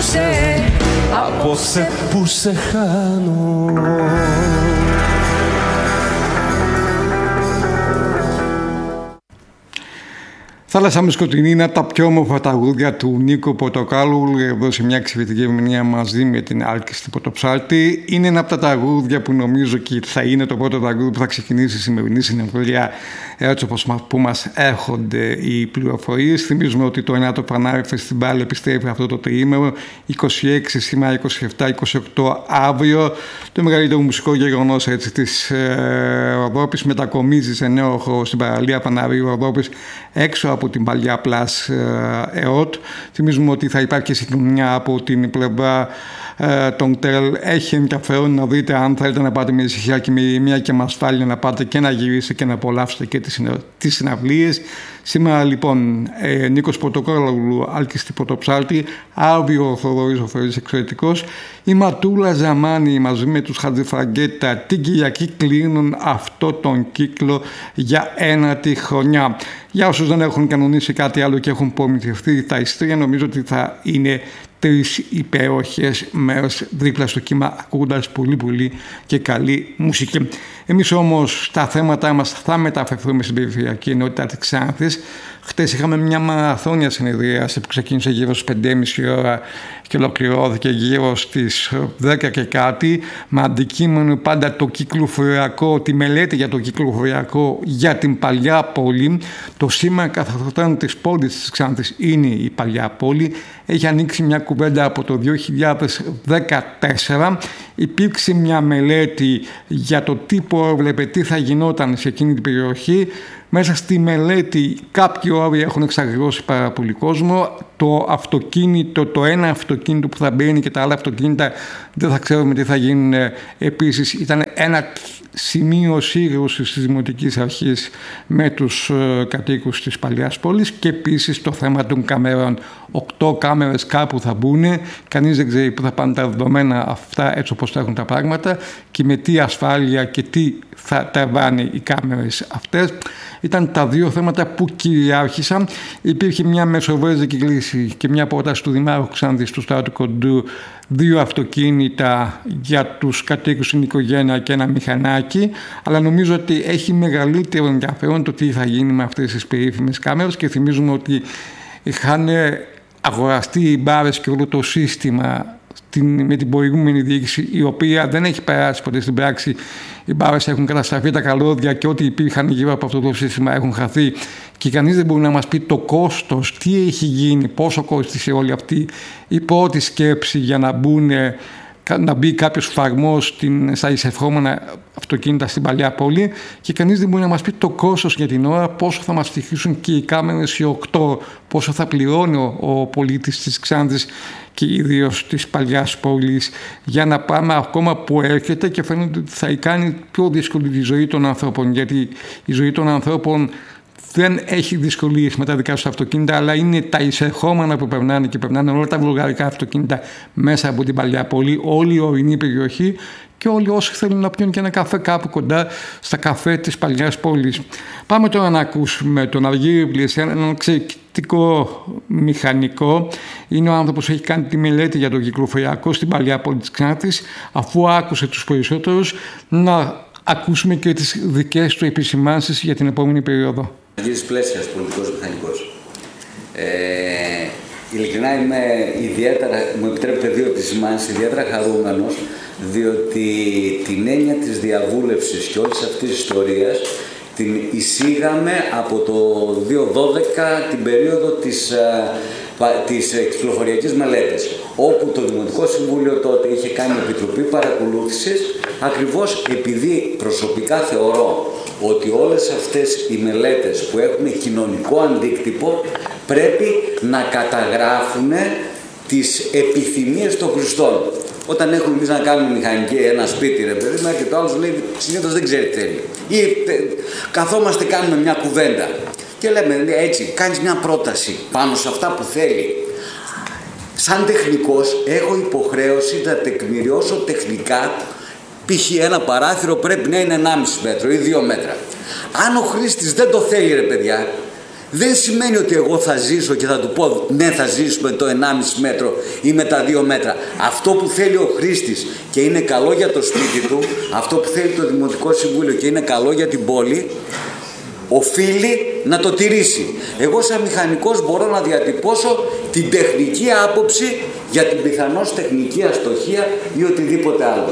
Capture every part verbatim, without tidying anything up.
απόψε, απόψε που σε χάνω. Θάλασσα μου σκοτεινή είναι από τα πιο όμορφα τραγούδια του Νίκο Πορτοκάλου, εδώ σε μια εξαιρετική ερμηνεία μαζί με την Άλκιστη Πορτοψάλτη. Είναι ένα από τα τραγούδια που νομίζω και θα είναι το πρώτο τραγούδι που θα ξεκινήσει η σημερινή συνεμβολία, έτσι όπως που μας έρχονται οι πληροφορίες. Θυμίζουμε ότι το ενάτο Φανάρι Φεστιβάλ επιστρέφει αυτό το τριήμερο, είκοσι έξι σήμερα, είκοσι επτά, είκοσι οκτώ αύριο. Το μεγαλύτερο μουσικό γεγονός έτσι, της ε, Ροδόπης μετακομίζει σε νέο χώρο στην παραλία Φαναρίου Ροδόπης, έξω από την παλιά Πλάς ΕΟΤ. Θυμίζουμε ότι θα υπάρχει συγκοινωνία από την πλευρά ε, των ΤΕΛ. Έχει ενδιαφέρον να δείτε, αν θέλετε να πάτε με ησυχία και με ηρεμία και με ασφάλεια, να πάτε και να γυρίσετε και να απολαύσετε και τις, συνε... τις συναυλίες. Σήμερα λοιπόν ε, Νίκος Πορτοκάλου, Άλκιστη Πορτοψάλτη, αύριο ο Θοδωρής ο Φερής εξαιρετικός, η Ματούλα Ζαμάνη μαζί με τους Χατζηφραγκέτα την Κυριακή κλείνουν αυτό τον κύκλο για ένατη χρονιά. Για όσους δεν έχουν κανονίσει κάτι άλλο και έχουν προμηθευτεί τα ειστήρια, νομίζω ότι θα είναι τρεις υπέροχες μέρες δίπλα στο κύμα, ακούγοντας πολύ πολύ και καλή μουσική. Εμείς όμως στα θέματα μας θα μεταφερθούμε στην περιφερειακή ενότητα της Ξάνθης. Χτες είχαμε μια μαραθώνια συνεδρίαση που ξεκίνησε γύρω στις πέντε και μισή ώρα και ολοκληρώθηκε γύρω στις δέκα και κάτι, με αντικείμενο πάντα το κυκλοφοριακό, τη μελέτη για το κυκλοφοριακό για την παλιά πόλη. Το σήμα καθαροτέρων της πόλης της Ξάνθης είναι η παλιά πόλη. Έχει ανοίξει μια κουβέντα από το δύο χιλιάδες δεκατέσσερα. Υπήρξε μια μελέτη για το τι προβλέπε, τι θα γινόταν σε εκείνη την περιοχή. Μέσα στη μελέτη κάποιοι όροι έχουν εξαγριώσει πάρα πολύ κόσμο. Το αυτοκίνητο, το ένα αυτοκίνητο που θα μπαίνει και τα άλλα αυτοκίνητα δεν θα ξέρουμε τι θα γίνουν. Επίσης ήταν ένα σημείο σύγκρουσης της Δημοτικής Αρχής με τους κατοίκους της παλιάς πόλης, και επίσης το θέμα των καμερών. Οκτώ κάμερες κάπου θα μπουν, κανείς δεν ξέρει πού θα πάνε τα δεδομένα αυτά έτσι όπως τα έχουν τα πράγματα και με τι ασφάλεια και τι θα τραβάνε οι κάμερες αυτές. Ήταν τα δύο θέματα που κυριάρχησαν. Υπήρχε μια μεσοβέζικη λύση και μια πρόταση του Δημάρχου Ξάνθης του Στράτου Κοντού, δύο αυτοκίνητα για τους κατοίκους στην οικογένεια και ένα μηχανάκι, αλλά νομίζω ότι έχει μεγαλύτερο ενδιαφέρον το τι θα γίνει με αυτές τις περίφημες κάμερες, και θυμίζουμε ότι είχαν αγοραστεί οι μπάρες και όλο το σύστημα την, με την προηγούμενη διοίκηση, η οποία δεν έχει περάσει ποτέ στην πράξη. Οι μπάρες έχουν καταστραφεί, τα καλώδια και ό,τι υπήρχαν γύρω από αυτό το σύστημα έχουν χαθεί, και κανείς δεν μπορεί να μας πει το κόστος, τι έχει γίνει, πόσο κόστησε όλη αυτή η πρώτη σκέψη για να, μπουν, να μπει κάποιος φαρμός στα εισευχόμενα αυτοκίνητα στην παλιά πόλη, και κανείς δεν μπορεί να μας πει το κόστος για την ώρα, πόσο θα μας στοιχήσουν και οι κάμερες οι οκτώ, πόσο θα πληρώνει ο, ο πολίτης της Ξάνθης και ιδίως της παλιάς πόλης, για να πάμε ακόμα που έρχεται και φαίνεται ότι θα κάνει πιο δύσκολη τη ζωή των ανθρώπων, γιατί η ζωή των ανθρώπων δεν έχει δυσκολίες με τα δικά τους αυτοκίνητα, αλλά είναι τα εισερχόμενα που περνάνε, και περνάνε όλα τα βουλγαρικά αυτοκίνητα μέσα από την παλιά πόλη, όλη η ορεινή περιοχή και όλοι όσοι θέλουν να πιούν και ένα καφέ κάπου κοντά στα καφέ της παλιάς πόλης. Πάμε τώρα να ακούσουμε τον Αργύριο Πλησιάν, έναν εξαιρετικό μηχανικό. Είναι ο άνθρωπος που έχει κάνει τη μελέτη για το κυκλοφοριακό στην παλιά πόλη της Ξάνθης. Αφού άκουσε τους περισσότερους, να ακούσουμε και τις δικές του επισημάνσεις για την επόμενη περίοδο. Αργύρης Πλέσιας, πολιτικός μηχανικός. Ε, ειλικρινά είμαι ιδιαίτερα, μου επιτρέπετε δύο επισημάνσεις, ιδιαίτερα χαρούμενος, διότι την έννοια της διαβούλευσης και όλης αυτής της ιστορίας την εισήγαμε από το δύο χιλιάδες δώδεκα, την περίοδο της, της κυκλοφοριακής μελέτης, όπου το Δημοτικό Συμβούλιο τότε είχε κάνει επιτροπή παρακολούθησης, ακριβώς επειδή προσωπικά θεωρώ ότι όλες αυτές οι μελέτες που έχουν κοινωνικό αντίκτυπο πρέπει να καταγράφουν τις επιθυμίες των χρηστών. Όταν έχουμε εμείς να κάνουμε μηχανική ένα σπίτι, ρε παιδί μου, και το άλλο λέει συνήθως δεν ξέρει τι θέλει. Ή καθόμαστε, κάνουμε μια κουβέντα και λέμε έτσι, κάνεις μια πρόταση πάνω σε αυτά που θέλει. Σαν τεχνικός έχω υποχρέωση να τεκμηριώσω τεχνικά, π.χ. ένα παράθυρο πρέπει να είναι ενάμιση μέτρο ή δύο μέτρα. Αν ο χρήστης δεν το θέλει, ρε παιδιά, δεν σημαίνει ότι εγώ θα ζήσω και θα του πω ναι, θα ζήσουμε το ενάμιση μέτρο ή με τα δύο μέτρα. Αυτό που θέλει ο χρήστης και είναι καλό για το σπίτι του, αυτό που θέλει το Δημοτικό Συμβούλιο και είναι καλό για την πόλη, οφείλει να το τηρήσει. Εγώ σαν μηχανικός μπορώ να διατυπώσω την τεχνική άποψη για την πιθανώς τεχνική αστοχία ή οτιδήποτε άλλο.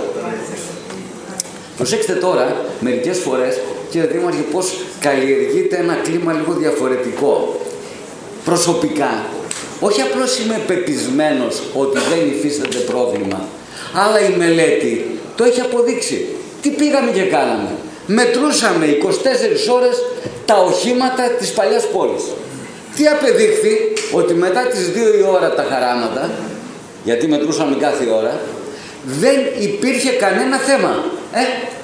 Προσέξτε τώρα, μερικές φορές, κύριε Δήμαρχε, πώς καλλιεργείται ένα κλίμα λίγο διαφορετικό. Προσωπικά, όχι απλώς είμαι πεπισμένος ότι δεν υφίσταται πρόβλημα, αλλά η μελέτη το έχει αποδείξει. Τι πήγαμε και κάναμε? Μετρούσαμε είκοσι τέσσερις ώρες τα οχήματα της παλιάς πόλης. Τι απεδείχθη? Ότι μετά τις δύο η ώρα τα χαράματα, γιατί μετρούσαμε κάθε ώρα, δεν υπήρχε κανένα θέμα. Ε?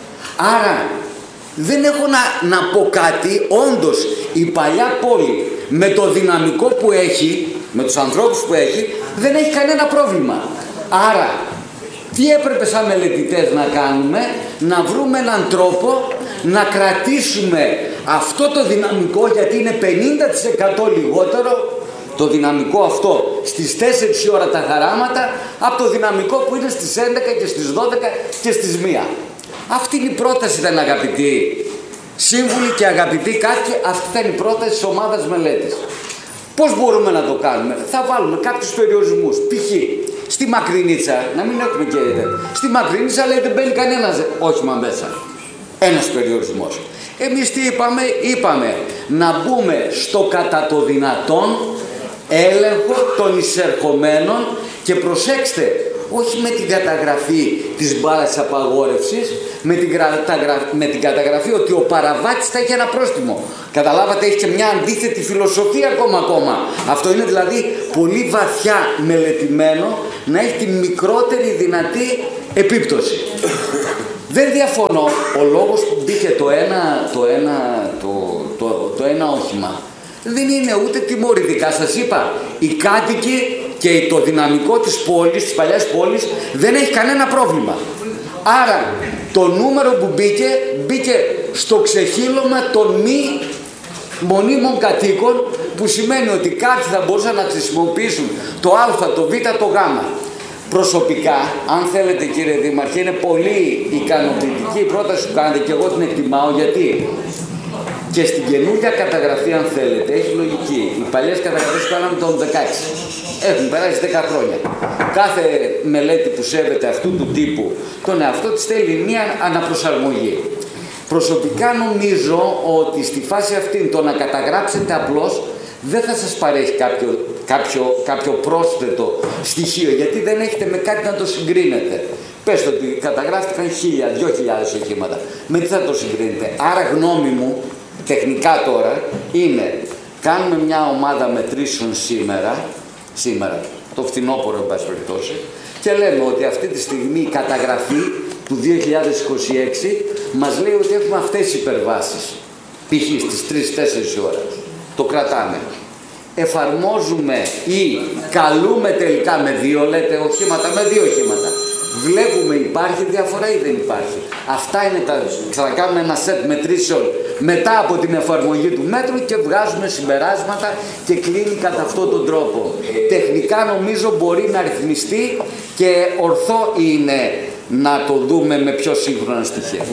Άρα δεν έχω να, να πω κάτι. Όντως η παλιά πόλη με το δυναμικό που έχει, με τους ανθρώπους που έχει, δεν έχει κανένα πρόβλημα. Άρα τι έπρεπε σαν μελετητές να κάνουμε? Να βρούμε έναν τρόπο να κρατήσουμε αυτό το δυναμικό, γιατί είναι πενήντα τοις εκατό λιγότερο το δυναμικό αυτό στις τέσσερις η ώρα τα χαράματα από το δυναμικό που είναι στις έντεκα και στις δώδεκα και στις μία. Αυτή είναι η πρόταση, δεν αγαπητοί σύμβουλοι και αγαπητοί κάτοικοι, αυτή ήταν η πρόταση της ομάδας μελέτης. Πώς μπορούμε να το κάνουμε? Θα βάλουμε κάποιους περιορισμούς. Π.χ. στη Μακρινίτσα, να μην έχουμε και στη Μακρινίτσα λέει δεν μπαίνει κανένας όχημα μέσα. Ένας περιορισμός. Εμείς τι είπαμε? Είπαμε να μπούμε στο κατά το δυνατόν έλεγχο των εισερχομένων και προσέξτε, όχι με την καταγραφή της μπάλας της απαγόρευσης, με την, καταγραφή, με την καταγραφή ότι ο παραβάτης θα έχει ένα πρόστιμο. Καταλάβατε, έχει και μια αντίθετη φιλοσοφία ακόμα ακόμα. Αυτό είναι δηλαδή πολύ βαθιά μελετημένο να έχει τη μικρότερη δυνατή επίπτωση. Δεν διαφωνώ, ο λόγος που μπήκε το ένα, το ένα, το, το, το ένα όχημα δεν είναι ούτε τιμωρητικά. Σας είπα, οι κάτοικοι και το δυναμικό της πόλης, της παλιάς πόλης, δεν έχει κανένα πρόβλημα. Άρα το νούμερο που μπήκε, μπήκε στο ξεχύλωμα των μη μονίμων κατοίκων, που σημαίνει ότι κάποιοι θα μπορούσαν να χρησιμοποιήσουν το α, το β, το γ. Προσωπικά, αν θέλετε κύριε Δήμαρχε, είναι πολύ ικανοποιητική η πρόταση που κάνετε και εγώ την εκτιμάω, γιατί και στην καινούργια καταγραφή, αν θέλετε, έχει λογική. Οι παλιές καταγραφές που κάναμε τον δεκαέξι έχουν περάσει δέκα χρόνια. Κάθε μελέτη που σέβεται αυτού του τύπου τον εαυτό της θέλει μία αναπροσαρμογή. Προσωπικά νομίζω ότι στη φάση αυτή το να καταγράψετε απλώς δεν θα σας παρέχει κάποιο, κάποιο, κάποιο πρόσθετο στοιχείο, γιατί δεν έχετε με κάτι να το συγκρίνετε. Πες το ότι καταγράφηκαν χίλια, δυο χιλιάδες οχήματα. Με τι θα το συγκρίνετε? Άρα γνώμη μου, τεχνικά τώρα, είναι κάνουμε μια ομάδα μετρήσεων σήμερα, σήμερα, το φθινόπωρο εν πάση περιπτώσει, και λέμε ότι αυτή τη στιγμή η καταγραφή του δύο χιλιάδες είκοσι έξι μας λέει ότι έχουμε αυτές τις υπερβάσεις. Π.χ. στις τρεις τέσσερις ώρες. Το κρατάμε. Εφαρμόζουμε ή καλούμε τελικά με δύο, λέτε, οχήματα, με δύο οχήματα. Βλέπουμε υπάρχει διαφορά ή δεν υπάρχει. Αυτά είναι τα... Θα κάνουμε ένα σετ μετρήσεων μετά από την εφαρμογή του μέτρου και βγάζουμε συμπεράσματα και κλείνει κατά αυτόν τον τρόπο. Τεχνικά νομίζω μπορεί να ρυθμιστεί και ορθό είναι να το δούμε με πιο σύγχρονα στοιχεία.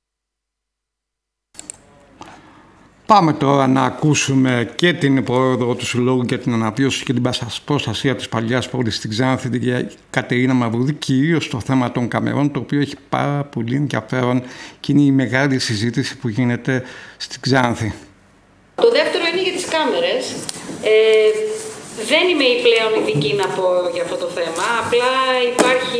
Πάμε τώρα να ακούσουμε και την πρόεδρο του Συλλόγου για την Αναβίωση και την Προστασία της Παλιάς Πόλης στην Ξάνθη, την Κατερίνα Μαυρουδή, κυρίως στο θέμα των καμερών, το οποίο έχει πάρα πολύ ενδιαφέρον και είναι η μεγάλη συζήτηση που γίνεται στην Ξάνθη. Το δεύτερο είναι για τις κάμερες. Ε, δεν είμαι η πλέον ειδική να πω για αυτό το θέμα, απλά υπάρχει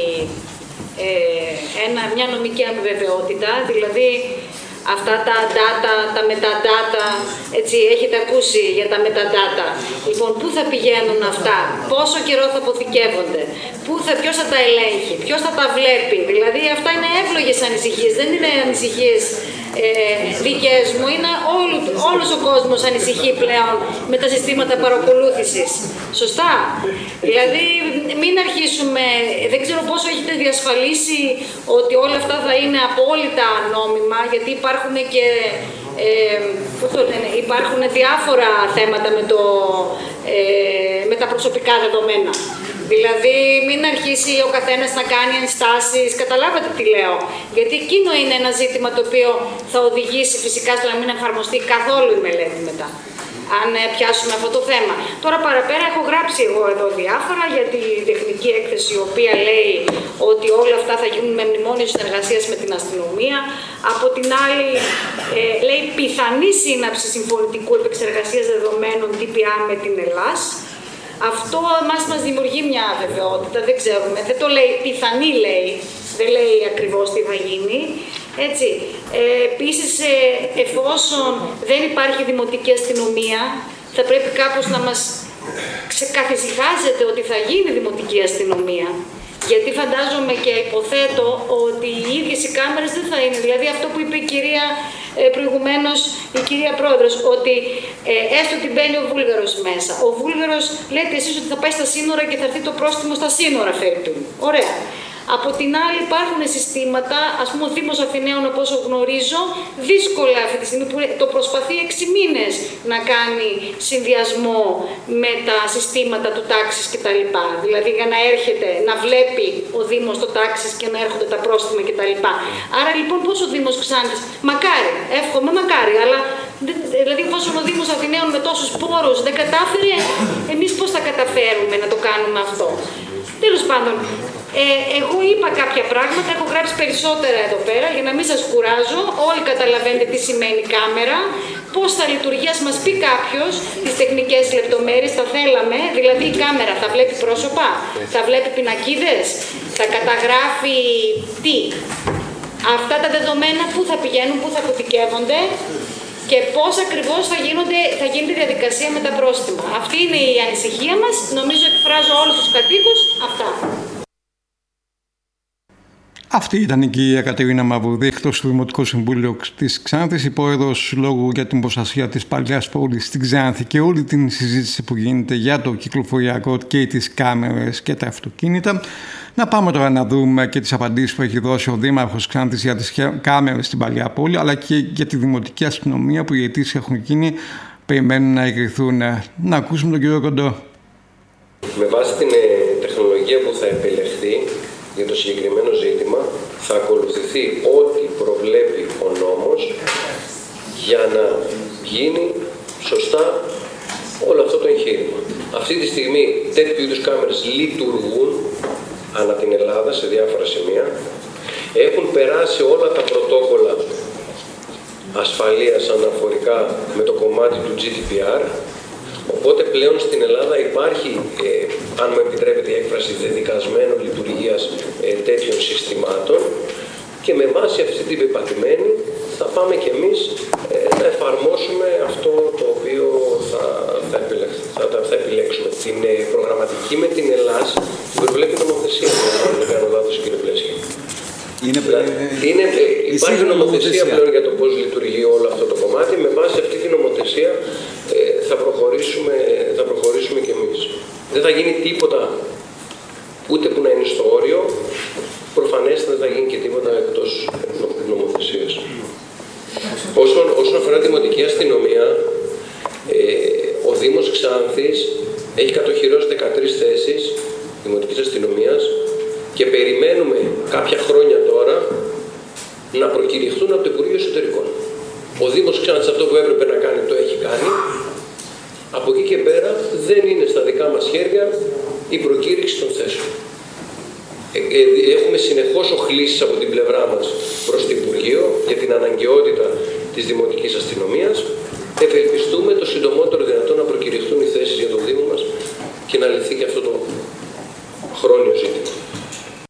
ε, ένα, μια νομική αβεβαιότητα, δηλαδή αυτά τα data, τα metadata, έτσι, έχετε ακούσει για τα metadata. Λοιπόν, πού θα πηγαίνουν αυτά, πόσο καιρό θα αποθηκεύονται, πού θα, ποιος θα τα ελέγχει, ποιος θα τα βλέπει. Δηλαδή, αυτά είναι εύλογες ανησυχίες, δεν είναι ανησυχίες ε, δικές μου. Είναι όλο, όλος ο κόσμος ανησυχεί πλέον με τα συστήματα παρακολούθησης. Σωστά. Δηλαδή, μην αρχίσουμε, δεν ξέρω πόσο έχετε διασφαλίσει ότι όλα αυτά θα είναι απόλυτα νόμιμα, γιατί υπάρχουν και Ε, πώς το λένε, υπάρχουν διάφορα θέματα με, το, ε, με τα προσωπικά δεδομένα. Δηλαδή, μην αρχίσει ο καθένας να κάνει ενστάσεις, καταλάβατε τι λέω. Γιατί εκείνο είναι ένα ζήτημα το οποίο θα οδηγήσει φυσικά στο να μην εφαρμοστεί καθόλου η μελέτη μετά. Αν πιάσουμε αυτό το θέμα. Τώρα παραπέρα έχω γράψει εγώ εδώ διάφορα για τη τεχνική έκθεση, η οποία λέει ότι όλα αυτά θα γίνουν με μνημόνιο συνεργασίας με την αστυνομία. Από την άλλη, ε, λέει πιθανή σύναψη συμφωνητικού επεξεργασίας δεδομένων τι πι έι με την Ελλάς. Αυτό εμάς μας δημιουργεί μια αβεβαιότητα, δεν ξέρουμε. Δεν το λέει, πιθανή λέει, δεν λέει ακριβώς τι θα γίνει. Έτσι. Ε, επίσης, ε, εφόσον δεν υπάρχει δημοτική αστυνομία, θα πρέπει κάπως να μας ξεκαθησυχάζεται ότι θα γίνει δημοτική αστυνομία. Γιατί φαντάζομαι και υποθέτω ότι οι ίδιες οι κάμερες δεν θα είναι. Δηλαδή αυτό που είπε η κυρία ε, προηγουμένως, η κυρία Πρόεδρος, ότι ε, έστω ότι μπαίνει ο Βούλγαρος μέσα. Ο Βούλγαρος λέτε εσείς ότι θα πάει στα σύνορα και θα έρθει το πρόστιμο στα σύνορα, φέρει του. Ωραία. Από την άλλη υπάρχουν συστήματα, ας πούμε ο Δήμος Αθηναίων, από όσο γνωρίζω, δύσκολα αυτή τη στιγμή που το προσπαθεί έξι μήνες να κάνει συνδυασμό με τα συστήματα του τάξης κτλ. Δηλαδή για να έρχεται, να βλέπει ο Δήμος το τάξης και να έρχονται τα πρόστιμα κτλ. Άρα λοιπόν πώς ο Δήμος Ξάνθης, μακάρι, εύχομαι μακάρι, αλλά δηλαδή εφόσον ο Δήμος Αθηναίων με τόσους πόρους δεν κατάφερε, εμείς πώς θα καταφέρουμε να το κάνουμε αυτό. Τέλος πάντων, ε, εγώ είπα κάποια πράγματα, έχω γράψει περισσότερα εδώ πέρα για να μην σας κουράζω. Όλοι καταλαβαίνετε τι σημαίνει κάμερα, πώς θα λειτουργεί, ας μας πει κάποιος τις τεχνικές λεπτομέρειες, θα θέλαμε, δηλαδή η κάμερα θα βλέπει πρόσωπα, θα βλέπει πινακίδες, θα καταγράφει τι. Αυτά τα δεδομένα πού θα πηγαίνουν, πού θα αποθηκεύονται και πώς ακριβώς θα, γίνονται, θα γίνεται η διαδικασία με τα πρόστιμα. Αυτή είναι η ανησυχία μας, νομίζω εκφράζω όλους τους κατοίκους αυτά. Αυτή ήταν η κυρία Κατερίνα Μαυρουδή, εκτός του Δημοτικού Συμβούλου της Ξάνθης, υπόεδρος του Συλλόγου για την Προστασία της Παλαιάς Πόλης στην Ξάνθη, και όλη την συζήτηση που γίνεται για το κυκλοφοριακό και τις κάμερες και τα αυτοκίνητα. Να πάμε τώρα να δούμε και τις απαντήσεις που έχει δώσει ο Δήμαρχος Ξάνθης για τις κάμερες στην Παλαιά Πόλη, αλλά και για τη Δημοτική Αστυνομία που οι αιτήσεις έχουν γίνει, περιμένουν να εγκριθούν. Να ακούσουμε τον κύριο Κοντό. Με βάση την τεχνολογία που θα επιλεχθεί για το συγκεκριμένο ζήτημα, θα ακολουθηθεί ό,τι προβλέπει ο νόμος για να γίνει σωστά όλο αυτό το εγχείρημα. Αυτή τη στιγμή τέτοιου είδους κάμερες λειτουργούν ανά την Ελλάδα σε διάφορα σημεία. Έχουν περάσει όλα τα πρωτόκολλα ασφαλείας αναφορικά με το κομμάτι του τζι ντι πι αρ. Οπότε πλέον στην Ελλάδα υπάρχει, ε, αν μου επιτρέπετε η έκφραση, δεδικασμένο λειτουργίας ε, τέτοιων συστημάτων, και με βάση αυτή την πεπατημένη θα πάμε κι εμείς ε, να εφαρμόσουμε αυτό το οποίο θα, θα, θα, θα επιλέξουμε. Την ε, προγραμματική με την Ελλάς την προβλέπει η νομοθεσία, αν δεν κάνω λάθος, κύριε Πλέσια. Είναι, είναι, ε, υπάρχει νομοθεσία πλέον για το πώς λειτουργεί όλο αυτό το κομμάτι. Με βάση αυτή τη νομοθεσία ε, θα, προχωρήσουμε, θα προχωρήσουμε κι εμείς. Δεν θα γίνει τίποτα ούτε που να είναι στο όριο. Προφανέστατα δεν θα γίνει και τίποτα εκτός νομοθεσίας. Όσον, όσον αφορά τη Δημοτική Αστυνομία, ε, ο Δήμος Ξάνθης έχει κατοχυρώσει δεκατρείς θέσεις Δημοτικής Αστυνομίας και περιμένουμε κάποια χρόνια τώρα να προκηρυχθούν από το Υπουργείο Εσωτερικών. Ο Δήμος Ξάνθης αυτό που έπρεπε να κάνει το έχει κάνει. Από εκεί και πέρα δεν είναι στα δικά μας χέρια η προκήρυξη των θέσεων. Έχουμε συνεχώς οχλήσεις από την πλευρά μας προς το Υπουργείο για την αναγκαιότητα της Δημοτικής Αστυνομίας. Ευελπιστούμε το συντομότερο δυνατό να προκηρυχθούν οι θέσεις για τον Δήμο μας και να λυθεί και αυτό το